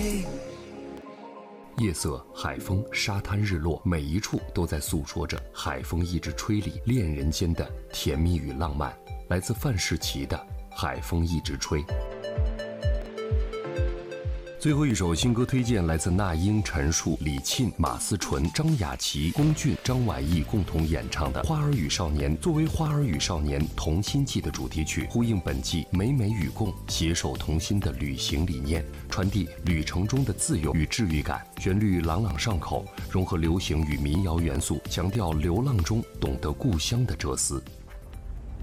夜色、海风、沙滩、日落，每一处都在诉说着海风一直吹里恋人间的甜蜜与浪漫。来自范世琦的《海风一直吹》。最后一首新歌推荐来自那英、陈数、李沁、马思纯、张雅琪、龚俊、张晚意共同演唱的《花儿与少年》。作为《花儿与少年》同心季的主题曲，呼应本季美美与共、携手同心的旅行理念，传递旅程中的自由与治愈感。旋律朗朗上口，融合流行与民谣元素，强调流浪中懂得故乡的哲思。